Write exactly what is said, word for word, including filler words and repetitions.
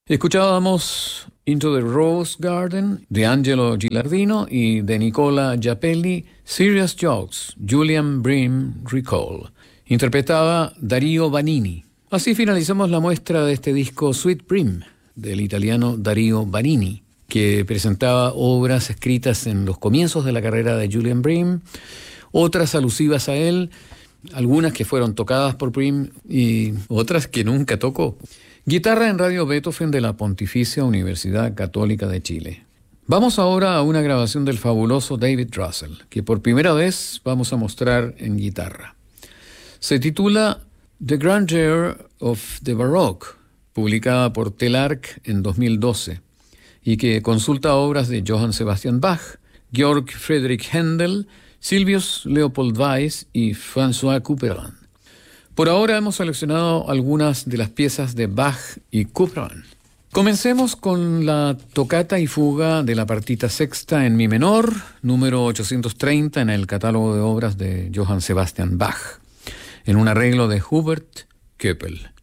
Escuchábamos Into the Rose Garden de Angelo Gilardino y de Nicola Giapelli, Serious Jokes, Julian Bream Recall. Interpretaba Dario Vanini. Así finalizamos la muestra de este disco Sweet Bream del italiano Dario Vanini, que presentaba obras escritas en los comienzos de la carrera de Julian Bream, otras alusivas a él, algunas que fueron tocadas por Bream y otras que nunca tocó. Guitarra en Radio Beethoven de la Pontificia Universidad Católica de Chile. Vamos ahora a una grabación del fabuloso David Russell, que por primera vez vamos a mostrar en guitarra. Se titula The Grandeur of the Baroque, publicada por Telarc en dos mil doce, y que consulta obras de Johann Sebastian Bach, Georg Friedrich Händel, Silvius Leopold Weiss y François Couperin. Por ahora hemos seleccionado algunas de las piezas de Bach y Couperin. Comencemos con la tocata y fuga de la partita sexta en mi menor, número ochocientos treinta en el catálogo de obras de Johann Sebastian Bach, en un arreglo de Hubert Köppel.